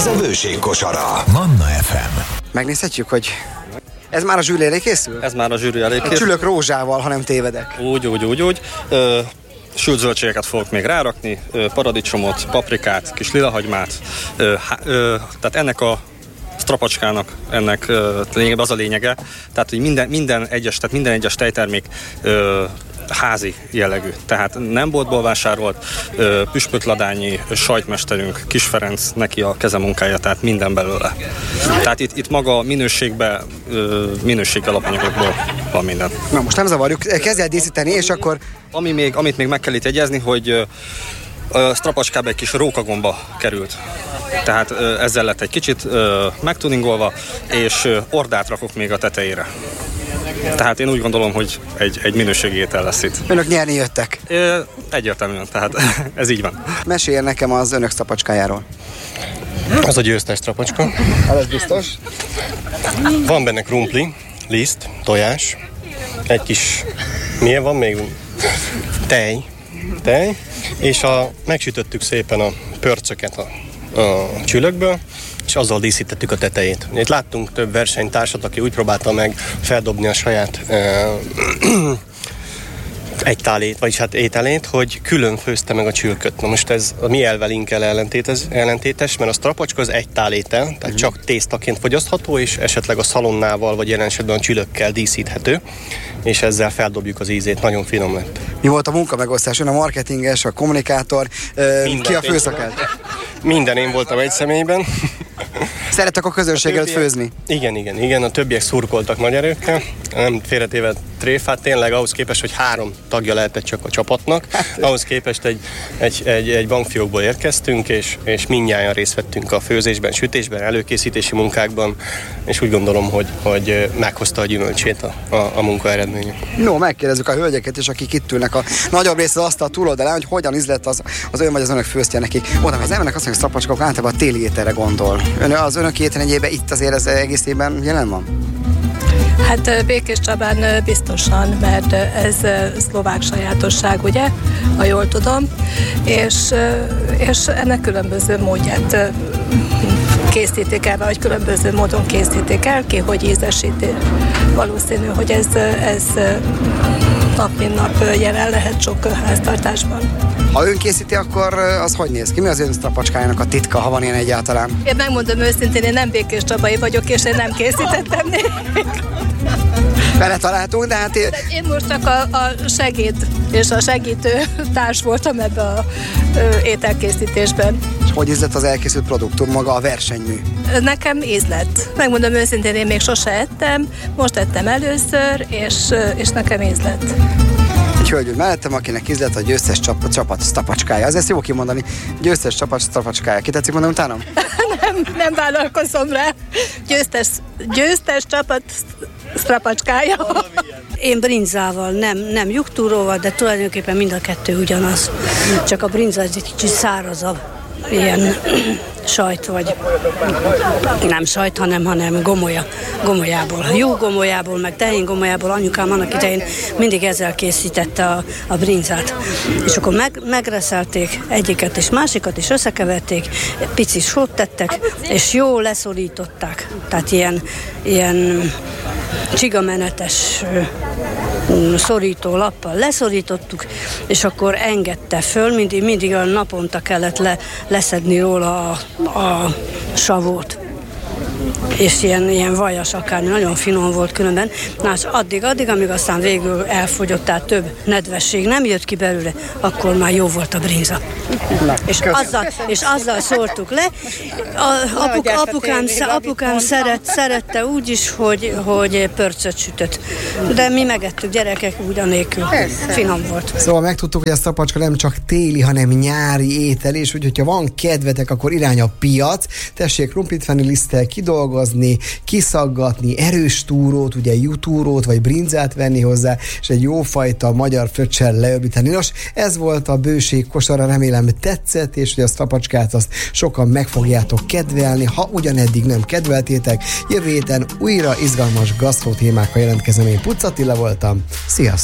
Ez a Bőség kosara. Manna FM. Megnézhetjük, hogy ez már a zsűri elé készül? Ez már a zsűri elé készül. Csülök rózsával, ha nem tévedek. Úgy. Sült zöldségeket fogok még rárakni, paradicsomot, paprikát, kis lilahagymát. Tehát ennek a strapacskának ennek az a lényege. Tehát, hogy minden egyes tejtermék házi jellegű. Tehát nem boltból vásárolt, püspökladányi sajtmesterünk, Kis Ferenc, neki a kezemunkája, tehát minden belőle. Tehát itt maga minőséggel, alapanyagokból van minden. Na most nem zavarjuk, kezdj el díszíteni, és akkor... Amit még meg kell itt jegyezni, hogy a strapacskába egy kis rókagomba került. Tehát ezzel lett egy kicsit megtuningolva, és ordát rakok még a tetejére. Tehát én úgy gondolom, hogy egy minőségi étel lesz itt. Önök nyerni jöttek? Egyértelműen, tehát ez így van. Mesélj nekem az önök strapacskájáról. Az a győztes strapacska. Ez biztos. Van benne krumpli, liszt, tojás, egy kis... Milyen van még? Tej. És megsütöttük szépen a pörcöket a csülökből, és azzal díszítettük a tetejét. Itt láttunk több versenytársat, aki úgy próbálta meg feldobni a saját egytálét, vagyis hát ételét, hogy külön főzte meg a csülköt. Na most ez a mi elvelinkkel ellentétes, mert a strapacska az egy tálétel, tehát csak tésztaként fogyasztható, és esetleg a szalonnával, vagy jelen esetben a csülökkel díszíthető, és ezzel feldobjuk az ízét, nagyon finom lett. Mi volt a munkamegosztás? Ön a marketinges, a kommunikátor, ki a főszakát? Minden én voltam egy személyben. Szerettek a közönséget főzni? Igen, a többiek szurkoltak nagy erőkkel. Nem félretéve tréfát, tényleg ahhoz képest, hogy 3 tagja lehetett csak a csapatnak, ahhoz képest egy bankfiókból érkeztünk, és mindnyájan részt vettünk a főzésben, sütésben, előkészítési munkákban, és úgy gondolom, hogy meghozta a gyümölcsét a munka eredménye. No, megkérdezzük a hölgyeket is, akik itt ülnek a nagyobb része az asztal túloldalán, hogy hogyan ízlett az ön vagy az önök főztje nekik. Oda, az embernek azt mondja, hogy strapacska általában a téli ételre gondol. Az önök étrendjében itt azért ez egész évben jelen van? Hát Békés Csabán biztosan, mert ez szlovák sajátosság, ugye, ha jól tudom, és ennek különböző módját készítik el, vagy különböző módon készítik el, ki hogy ízesíti. Valószínű, hogy ez nap mint nap jelen lehet sok háztartásban. Ha ön készíti, akkor az hogy néz ki? Mi az ön strapacskájának a titka, ha van ilyen egyáltalán? Én megmondom őszintén, én nem Békés Csabai vagyok, és én nem készítettem még. Beletaláltunk, de hát... Én most csak a segéd és a segítő társ voltam ebbe a ételkészítésben. És hogy ízlett az elkészült produktum, maga a versenymű? Nekem ízlett. Megmondom őszintén, én még sose ettem, most ettem először, és nekem ízlett. Egy hölgy mellettem, akinek ízlett a győztes csapat strapacskája. Ez ezt jó kimondani. Győztes csapat strapacskája. Ki tetszik mondani utána? nem vállalkozom rá. Győztes csapat strapacskája. Én brinzával, nem juktúróval, de tulajdonképpen mind a kettő ugyanaz. Csak a brinza egy kicsit szárazabb. Ilyen sajt, vagy nem sajt, hanem gomolyából. Jó gomolyából, meg tehén gomolyából. Anyukám annak idején mindig ezzel készítette a brinzát. És akkor megreszelték egyiket és másikat, és összekeverték, pici sót tettek, és jól leszorították. Tehát ilyen csigamenetes szorító lappal leszorítottuk, és akkor engedte föl, mindig a naponta kellett leszedni róla a savót. És ilyen vajas akármi, nagyon finom volt különben. Na, és addig, amíg aztán végül elfogyott, tehát több nedvesség nem jött ki belőle, akkor már jó volt a brinza. És azzal szórtuk le. Apukám szerette úgy is, hogy pörcöt sütött. De mi megettük, gyerekek, úgy anélkül. Finom volt. Szóval megtudtuk, hogy a strapacska nem csak téli, hanem nyári étel, és hogyha van kedvetek, akkor irány a piac. Tessék krumplit venni, liszttel kidolgozni, kiszaggatni, erős túrót, ugye jutúrót, vagy brinzát venni hozzá, és egy jófajta magyar fröccsel leöblíteni. Nos, ez volt a Bőség kosara, remélem tetszett, és hogy a strapacskát azt sokan meg fogjátok kedvelni, ha ugyaneddig nem kedveltétek. Jövő héten újra izgalmas gasztró témákkal jelentkezem. Én Pucz Attila voltam. Sziasztok!